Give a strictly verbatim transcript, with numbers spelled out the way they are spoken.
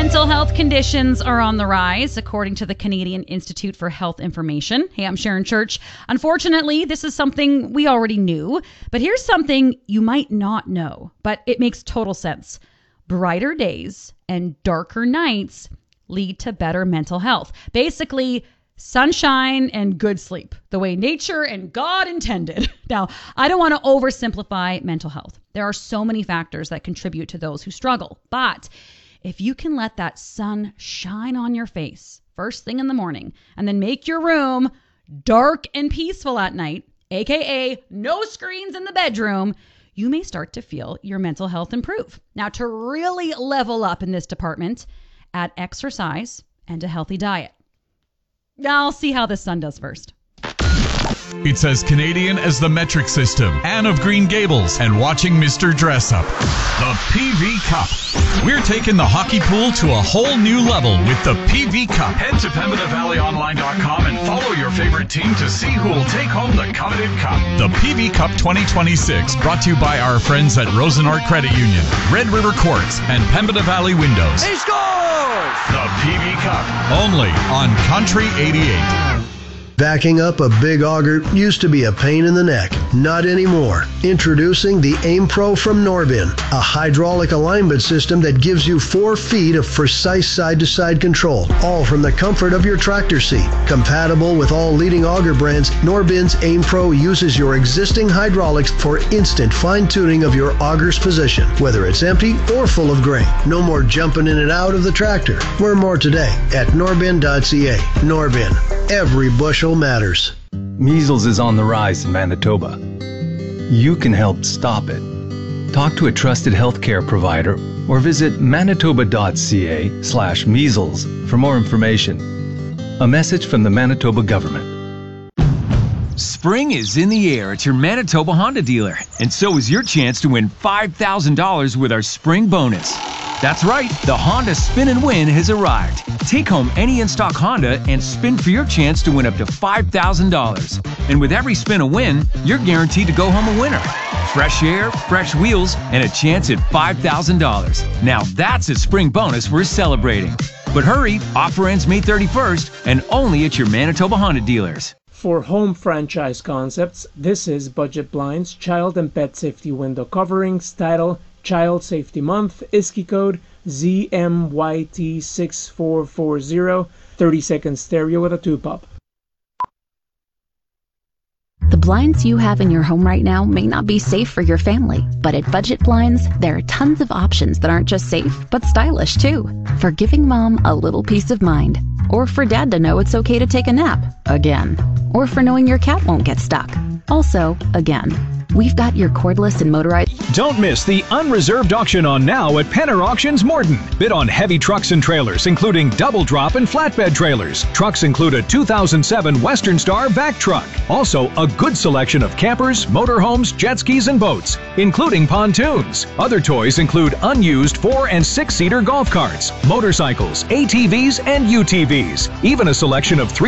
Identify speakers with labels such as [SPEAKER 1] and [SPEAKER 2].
[SPEAKER 1] Mental health conditions are on the rise, according to the Canadian Institute for Health Information. Hey, I'm Sharon Church. Unfortunately, this is something we already knew, but here's something you might not know, but it makes total sense. Brighter days and darker nights lead to better mental health. Basically, sunshine and good sleep, the way nature and God intended. Now, I don't want to oversimplify mental health. There are so many factors that contribute to those who struggle, but if you can let that sun shine on your face first thing in the morning and then make your room dark and peaceful at night, aka no screens in the bedroom, you may start to feel your mental health improve. Now, to really level up in this department, add exercise and a healthy diet. I'll see how this sun does first.
[SPEAKER 2] It's as Canadian as the metric system, Anne of Green Gables, and watching Mister Dress Up. The P V Cup. We're taking the hockey pool to a whole new level with the P V Cup. Head to Pembina Valley Online dot com and follow your favorite team to see who will take home the coveted cup. The P V Cup twenty twenty-six, brought to you by our friends at Rosenart Credit Union, Red River Quartz, and Pembina Valley Windows.
[SPEAKER 3] He scores!
[SPEAKER 2] The P V Cup, only on Country eighty-eight.
[SPEAKER 4] Backing up a big auger used to be a pain in the neck. Not anymore. Introducing the Aim Pro from Norbin, a hydraulic alignment system that gives you four feet of precise side-to-side control, all from the comfort of your tractor seat. Compatible with all leading auger brands, Norbin's Aim Pro uses your existing hydraulics for instant fine-tuning of your auger's position, whether it's empty or full of grain. No more jumping in and out of the tractor. Learn more today at norbin dot c a. Norbin. Every bushel matters.
[SPEAKER 5] Measles is on the rise in Manitoba. You can help stop it. Talk to a trusted healthcare provider or visit manitoba dot c a slash measles for more information. A message from the Manitoba government.
[SPEAKER 6] Spring is in the air at your Manitoba Honda dealer, and so is your chance to win five thousand dollars with our spring bonus. That's right, the Honda Spin and Win has arrived. Take home any in-stock Honda and spin for your chance to win up to five thousand dollars. And with every spin a win, you're guaranteed to go home a winner. Fresh air, fresh wheels, and a chance at five thousand dollars. Now that's a spring bonus we're celebrating. But hurry, offer ends May thirty-first and only at your Manitoba Honda dealers.
[SPEAKER 7] For home franchise concepts, this is Budget Blinds, Child and Pet Safety Window Coverings, title Child Safety Month, I S K I code Z M Y T six four four zero, thirty second stereo with a two-pop.
[SPEAKER 8] The blinds you have in your home right now may not be safe for your family, but at Budget Blinds, there are tons of options that aren't just safe, but stylish too. For giving mom a little peace of mind, or for dad to know it's okay to take a nap, again. Or for knowing your cat won't get stuck, also, again. We've got your cordless and motorized...
[SPEAKER 9] Don't miss the unreserved auction on now at Penner Auctions Morden. Bid on heavy trucks and trailers, including double drop and flatbed trailers. Trucks include a two thousand seven Western Star vac truck. Also, a good selection of campers, motorhomes, jet skis, and boats, including pontoons. Other toys include unused four and six seater golf carts, motorcycles, A T Vs, and U T Vs. Even a selection of three